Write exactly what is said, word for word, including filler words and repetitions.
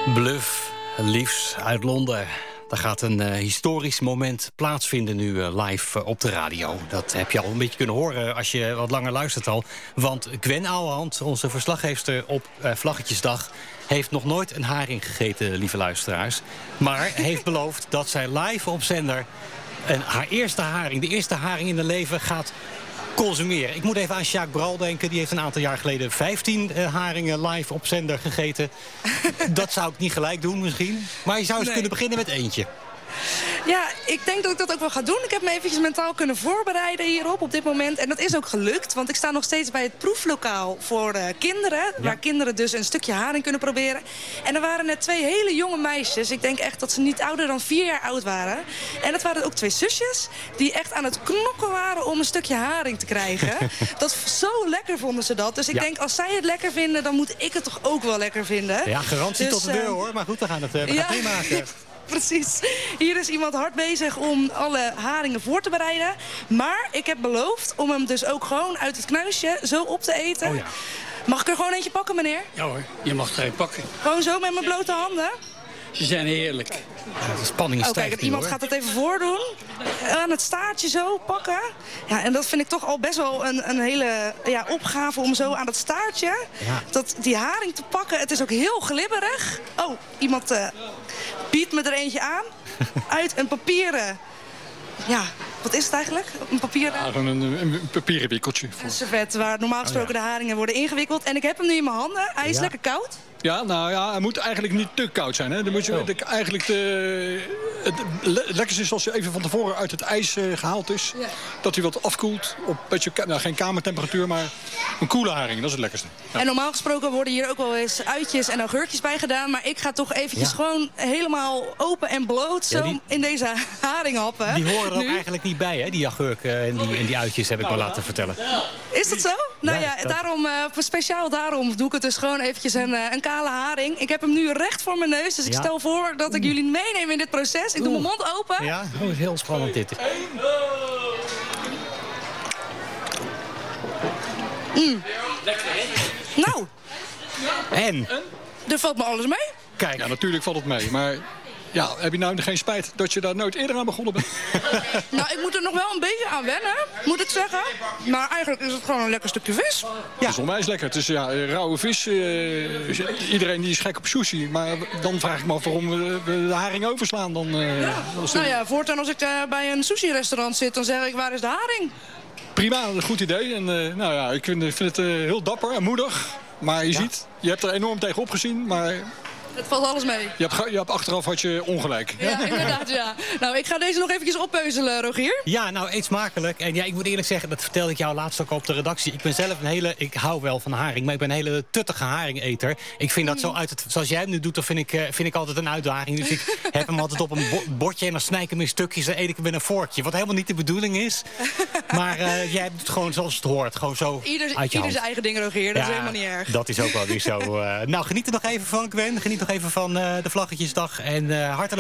Bluff, liefs uit Londen. Er gaat een uh, historisch moment plaatsvinden nu uh, live uh, op de radio. Dat heb je al een beetje kunnen horen als je wat langer luistert al. Want Gwen Ouwehand, onze verslaggeefster op uh, Vlaggetjesdag, heeft nog nooit een haring gegeten, lieve luisteraars. Maar heeft beloofd dat zij live op zender een, haar eerste haring, de eerste haring in haar leven, gaat consumeren. Ik moet even aan Sjaak Bral denken. Die heeft een aantal jaar geleden vijftien uh, haringen live op zender gegeten. Dat zou ik niet gelijk doen misschien. Maar je zou eens nee. kunnen beginnen met eentje. Ja, ik denk dat ik dat ook wel ga doen. Ik heb me eventjes mentaal kunnen voorbereiden hierop op dit moment. En dat is ook gelukt, want ik sta nog steeds bij het proeflokaal voor uh, kinderen. Ja. Waar kinderen dus een stukje haring kunnen proberen. En er waren net twee hele jonge meisjes. Ik denk echt dat ze niet ouder dan vier jaar oud waren. En dat waren ook twee zusjes die echt aan het knokken waren om een stukje haring te krijgen. Dat zo lekker vonden ze dat. Dus ik ja. denk, als zij het lekker vinden, dan moet ik het toch ook wel lekker vinden. Ja, garantie dus, tot de deur uh, hoor. Maar goed, we gaan het, uh, we gaan ja. het meemaken. Precies. Hier is iemand hard bezig om alle haringen voor te bereiden. Maar ik heb beloofd om hem dus ook gewoon uit het knuisje zo op te eten. Oh ja. Mag ik er gewoon eentje pakken, meneer? Ja hoor, je mag er een pakken. Gewoon zo met mijn blote handen? Ze zijn heerlijk. Ja, de spanning stijgt. Oh, kijk, iemand hoor. gaat het even voordoen. Aan het staartje zo pakken. Ja, en dat vind ik toch al best wel een, een hele ja, opgave om zo aan het staartje ja. dat, die haring te pakken. Het is ook heel glibberig. Oh, iemand uh, biedt me er eentje aan. Uit een papieren... Ja, wat is het eigenlijk? Een papieren... Ja, gewoon een, een papieren wikkeltje. Voor. Een servet waar normaal gesproken oh, ja. de haringen worden ingewikkeld. En ik heb hem nu in mijn handen. Hij is ja. lekker koud. Ja, nou ja, hij moet eigenlijk niet te koud zijn. Hè. Dan moet je oh. de, eigenlijk de, het le lekkerste is als hij even van tevoren uit het ijs uh, gehaald is. Ja. Dat hij wat afkoelt. Op een beetje, nou, geen kamertemperatuur, maar een koele haring. Dat is het lekkerste. Ja. En normaal gesproken worden hier ook wel eens uitjes en augurkjes bij gedaan. Maar ik ga toch eventjes ja. gewoon helemaal open en bloot zo ja, die, in deze haring happen. Die horen er ook eigenlijk niet bij, hè? Die augurken en die, en die uitjes heb ik nou, me laten vertellen. Is dat zo? Nou ja, ja dat... daarom, uh, speciaal daarom doe ik het dus gewoon eventjes een, uh, een kale haring. Ik heb hem nu recht voor mijn neus, dus ik ja. stel voor dat ik jullie meeneem in dit proces. Ik doe Oeh. mijn mond open. Ja, oh, heel spannend dit. Mm. Nou. En? Er valt me alles mee. Kijk. Ja, natuurlijk valt het mee, maar... Ja, heb je nou geen spijt dat je daar nooit eerder aan begonnen bent? Nou, ik moet er nog wel een beetje aan wennen, moet ik zeggen. Maar eigenlijk is het gewoon een lekker stukje vis. Ja. Het is onwijs lekker. Het is ja, rauwe vis. Uh, iedereen die is gek op sushi. Maar dan vraag ik me af waarom we de haring overslaan. Dan, uh, ja. Nou ja, voortaan als ik uh, bij een sushi-restaurant zit, dan zeg ik, waar is de haring? Prima, een goed idee. En, uh, nou ja, ik vind, vind het uh, heel dapper en moedig. Maar je ja. ziet, je hebt er enorm tegen opgezien, maar... Het valt alles mee. Je hebt, je hebt achteraf had je ongelijk. Ja, inderdaad, ja. Nou, ik ga deze nog eventjes oppeuzelen, Rogier. Ja, nou, eet smakelijk. En ja, ik moet eerlijk zeggen, dat vertelde ik jou laatst ook op de redactie. Ik ben zelf een hele, ik hou wel van haring, maar ik ben een hele tuttige haringeter. Ik vind dat zo uit het, zoals jij het nu doet, dat vind ik, vind ik altijd een uitdaging. Dus ik heb hem altijd op een bordje en dan snij ik hem in stukjes en eet ik hem met een vorkje. Wat helemaal niet de bedoeling is. Maar uh, jij hebt het gewoon zoals het hoort. Gewoon zo Ieder, uit je ieder hand. zijn eigen ding, Rogier. Dat ja, is helemaal niet erg. Dat is ook wel weer zo. Uh, nou, geniet er nog even van, Gwen. Geniet nog even van uh, de Vlaggetjesdag. En uh, hartelijk